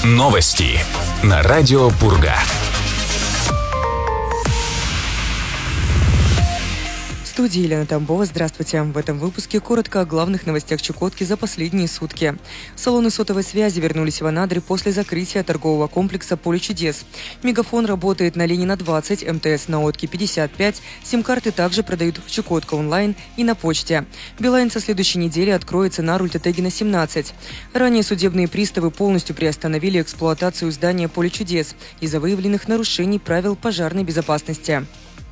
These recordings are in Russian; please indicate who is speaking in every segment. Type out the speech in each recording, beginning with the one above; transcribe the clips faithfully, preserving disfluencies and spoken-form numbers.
Speaker 1: Новости на радио Пурга.
Speaker 2: В студии Елена Тамбова. Здравствуйте. В этом выпуске коротко о главных новостях Чукотки за последние сутки. Салоны сотовой связи вернулись в Анадырь после закрытия торгового комплекса «Поле чудес». Мегафон работает на Ленина двадцать, эм тэ эс на Отке пятьдесят пять. Сим-карты также продают в Чукотка онлайн и на почте. Билайн со следующей недели откроется на Рультетегина семнадцать. Ранее судебные приставы полностью приостановили эксплуатацию здания «Поле чудес» из-за выявленных нарушений правил пожарной безопасности.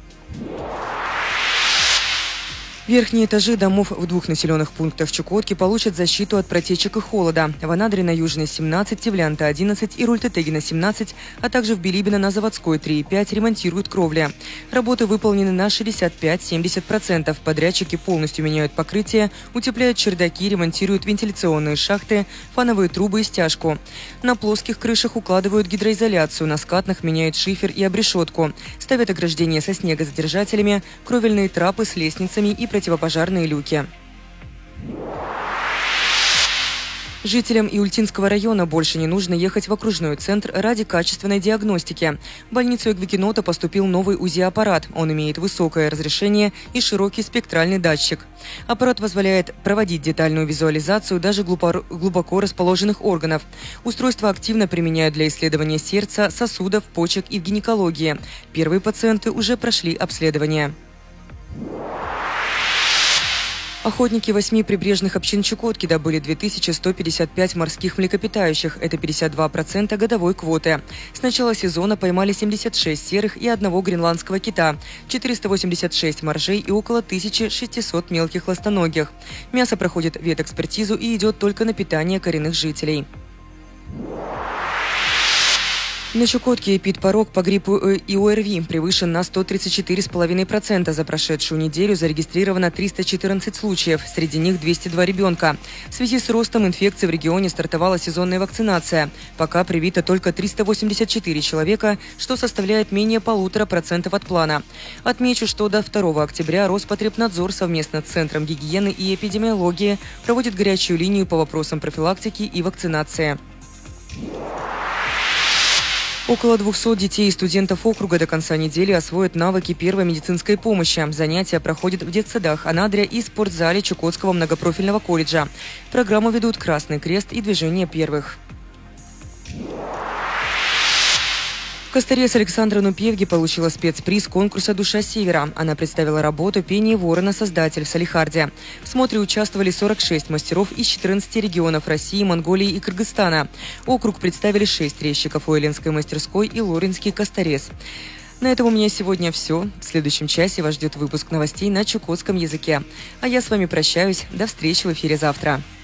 Speaker 2: Верхние этажи домов в двух населенных пунктах Чукотки получат защиту от протечек и холода. В Анадыре на Южной семнадцать, Тевлянта одиннадцать и Рультетегина семнадцать, а также в Билибино на Заводской три и пять ремонтируют кровли. Работы выполнены на шестьдесят пять - семьдесят процентов. Подрядчики полностью меняют покрытие, утепляют чердаки, ремонтируют вентиляционные шахты, фановые трубы и стяжку. На плоских крышах укладывают гидроизоляцию, на скатных меняют шифер и обрешетку. Ставят ограждения со снегозадержателями, кровельные трапы с лестницами и противопожарные люки. Жителям Иультинского района больше не нужно ехать в окружной центр ради качественной диагностики. В больницу Эгвикинота поступил новый УЗИ-аппарат. Он имеет высокое разрешение и широкий спектральный датчик. Аппарат позволяет проводить детальную визуализацию даже глубоко расположенных органов. Устройство активно применяют для исследования сердца, сосудов, почек и в гинекологии. Первые пациенты уже прошли обследование. Охотники восьми прибрежных общин Чукотки добыли две тысячи сто пятьдесят пять морских млекопитающих. Это пятьдесят два процента годовой квоты. С начала сезона поймали семьдесят шесть серых и одного гренландского кита, четыреста восемьдесят шесть моржей и около тысячи шестисот мелких ластоногих. Мясо проходит ветэкспертизу и идет только на питание коренных жителей. На Чукотке эпидпорог по гриппу и о эр ви превышен на сто тридцать четыре и пять десятых процента. За прошедшую неделю зарегистрировано триста четырнадцать случаев, среди них двести два ребенка. В связи с ростом инфекции в регионе стартовала сезонная вакцинация. Пока привито только триста восемьдесят четыре человека, что составляет менее полутора процентов от плана. Отмечу, что до второго октября Роспотребнадзор совместно с Центром гигиены и эпидемиологии проводит горячую линию по вопросам профилактики и вакцинации. Около двухсот детей и студентов округа до конца недели освоят навыки первой медицинской помощи. Занятия проходят в детсадах Анадыря и спортзале Чукотского многопрофильного колледжа. Программу ведут Красный Крест и Движение первых. Косторез Александра Нупевги получила спецприз конкурса «Душа Севера». Она представила работу «Пение ворона. Создатель» в Салихарде. В смотре участвовали сорок шесть мастеров из четырнадцати регионов России, Монголии и Кыргызстана. Округ представили шесть резчиков Уэленской мастерской и Лоринский косторез. На этом у меня сегодня все. В следующем часе вас ждет выпуск новостей на чукотском языке. А я с вами прощаюсь. До встречи в эфире завтра.